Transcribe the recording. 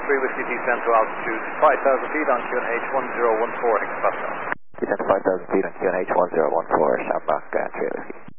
3 Whiskey descend to altitude 5,000 feet on QNH 1014 Pascal. Descend to 5,000 feet on QNH 1014, Shamrock 3 Whiskey.